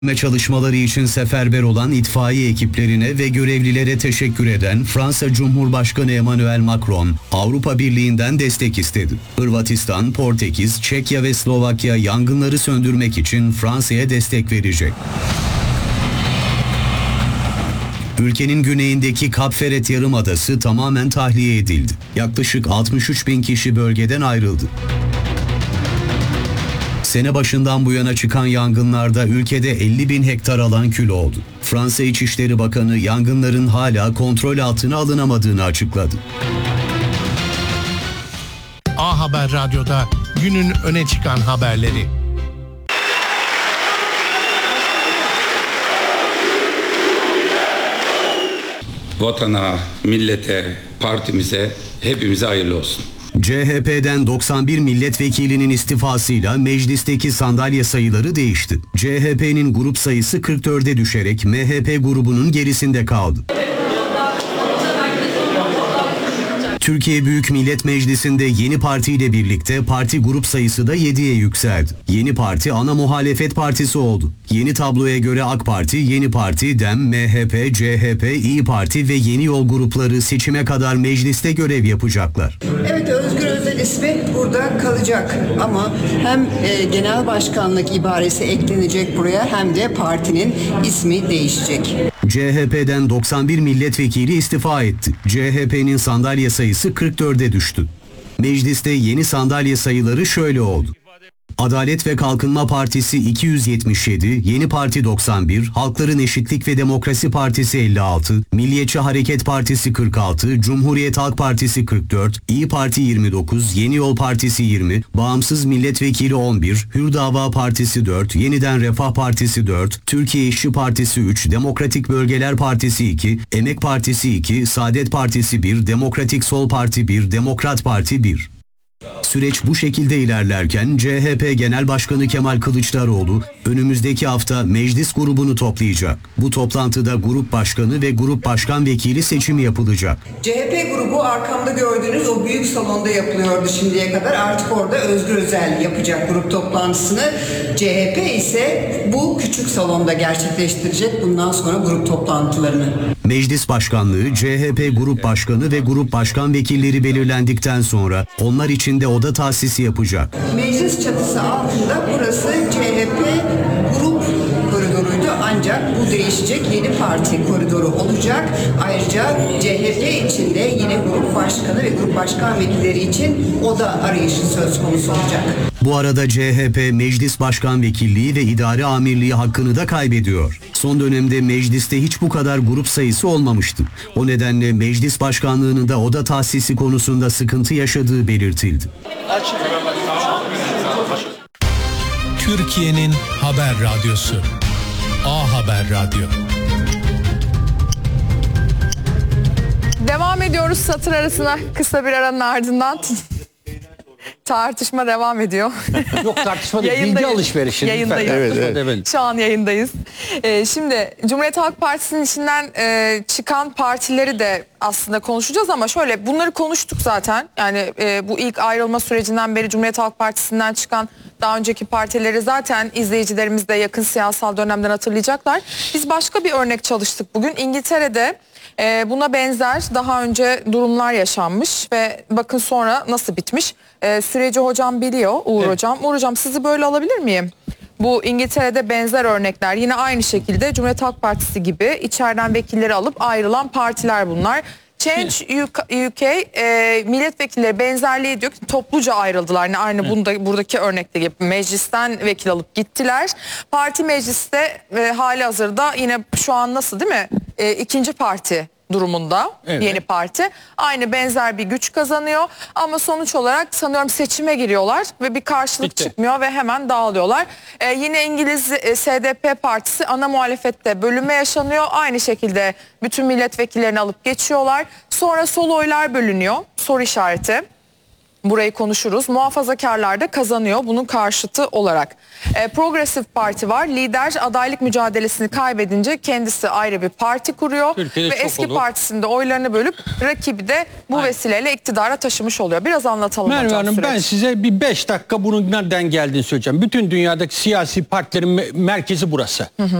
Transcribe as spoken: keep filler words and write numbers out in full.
Çalışmaları için seferber olan itfaiye ekiplerine ve görevlilere teşekkür eden Fransa Cumhurbaşkanı Emmanuel Macron, Avrupa Birliği'nden destek istedi. Hırvatistan, Portekiz, Çekya ve Slovakya yangınları söndürmek için Fransa'ya destek verecek. Ülkenin güneyindeki Kap Verde Yarımadası tamamen tahliye edildi. Yaklaşık altmış üç bin kişi bölgeden ayrıldı. Sene başından bu yana çıkan yangınlarda ülkede elli bin hektar alan kül oldu. Fransa İçişleri Bakanı yangınların hala kontrol altına alınamadığını açıkladı. A Haber Radyo'da günün öne çıkan haberleri. Vatana, millete, partimize, hepimize hayırlı olsun. C H P'den doksan bir milletvekilinin istifasıyla meclisteki sandalye sayıları değişti. C H P'nin grup sayısı kırk dörde düşerek M H P grubunun gerisinde kaldı. Türkiye Büyük Millet Meclisi'nde Yeni Parti ile birlikte parti grup sayısı da yediye yükseldi. Yeni Parti ana muhalefet partisi oldu. Yeni tabloya göre AK Parti, Yeni Parti, DEM, M H P, C H P, İYİ Parti ve Yeni Yol grupları seçime kadar mecliste görev yapacaklar. Evet, Özgür Özel ismi burada kalacak ama hem e, genel başkanlık ibaresi eklenecek buraya hem de partinin ismi değişecek. C H P'den doksan bir milletvekili istifa etti. C H P'nin sandalye sayısı kırk dörde düştü. Mecliste yeni sandalye sayıları şöyle oldu. Adalet ve Kalkınma Partisi iki yüz yetmiş yedi, Yeni Parti doksan bir, Halkların Eşitlik ve Demokrasi Partisi elli altı, Milliyetçi Hareket Partisi kırk altı, Cumhuriyet Halk Partisi kırk dört, İYİ Parti yirmi dokuz, Yeni Yol Partisi yirmi, Bağımsız Milletvekili on bir, Hür Dava Partisi dört, Yeniden Refah Partisi dört, Türkiye İşçi Partisi üç, Demokratik Bölgeler Partisi iki, Emek Partisi iki, Saadet Partisi bir, Demokratik Sol Parti bir, Demokrat Parti bir. Süreç bu şekilde ilerlerken C H P Genel Başkanı Kemal Kılıçdaroğlu önümüzdeki hafta meclis grubunu toplayacak. Bu toplantıda grup başkanı ve grup başkan vekili seçimi yapılacak. C H P grubu arkamda gördüğünüz o büyük salonda yapılıyordu şimdiye kadar. Artık orada Özgür Özel yapacak grup toplantısını. C H P ise bu küçük salonda gerçekleştirecek bundan sonra grup toplantılarını. Meclis başkanlığı, C H P grup başkanı ve grup başkan vekilleri belirlendikten sonra onlar için de oda tahsisi yapacak. Meclis çatısı altında burası C H P grup koridoruydu ancak bu değişecek, yeni parti koridoru olacak. Ayrıca C H P içinde yine grup başkanı ve grup başkan vekilleri için oda arayışı söz konusu olacak. Bu arada C H P Meclis Başkan Vekilliği ve İdare Amirliği hakkını da kaybediyor. Son dönemde mecliste hiç bu kadar grup sayısı olmamıştı. O nedenle meclis başkanlığının da oda tahsisi konusunda sıkıntı yaşadığı belirtildi. Türkiye'nin haber radyosu A Haber Radyo. Devam ediyoruz satır arasına kısa bir aranın ardından. Tartışma devam ediyor. Yok tartışma değil, bilgi alışverişi. Yayındayız. Evet, evet, evet. Şu an yayındayız. Ee, şimdi Cumhuriyet Halk Partisi'nin içinden e, çıkan partileri de aslında konuşacağız ama şöyle bunları konuştuk zaten. Yani e, bu ilk ayrılma sürecinden beri Cumhuriyet Halk Partisi'nden çıkan daha önceki partileri zaten izleyicilerimiz de yakın siyasal dönemden hatırlayacaklar. Biz başka bir örnek çalıştık bugün. İngiltere'de e, buna benzer daha önce durumlar yaşanmış ve bakın sonra nasıl bitmiş. E, süreci hocam biliyor, Uğur evet. Hocam. Uğur Hocam sizi böyle alabilir miyim? Bu İngiltere'de benzer örnekler yine aynı şekilde Cumhuriyet Halk Partisi gibi içeriden vekilleri alıp ayrılan partiler bunlar. Change U K e, milletvekilleri benzerliği diyor ki topluca ayrıldılar. Yani aynı evet. bunda, buradaki örnekte gibi meclisten vekil alıp gittiler. Parti mecliste e, hali hazırda yine şu an nasıl değil mi? E, ikinci parti durumunda evet. Yeni parti aynı benzer bir güç kazanıyor ama sonuç olarak sanıyorum seçime giriyorlar ve bir karşılık Bitti. çıkmıyor ve hemen dağılıyorlar. Ee, yine İngiliz e, S D P partisi ana muhalefette bölünme yaşanıyor. Aynı şekilde bütün milletvekillerini alıp geçiyorlar. Sonra sol oylar bölünüyor. Soru işareti. burayı konuşuruz. Muhafazakarlar da kazanıyor bunun karşıtı olarak. E, Progresif Parti var. Lider adaylık mücadelesini kaybedince kendisi ayrı bir parti kuruyor. Türkiye'de Ve çok eski olur. partisinde oylarını bölüp rakibi de bu Aynen. vesileyle iktidara taşımış oluyor. Biraz anlatalım Merve hocam Hanım, ben süreci. size bir beş dakika bunun nereden geldiğini söyleyeceğim. Bütün dünyadaki siyasi partilerin me- merkezi burası. Hı hı.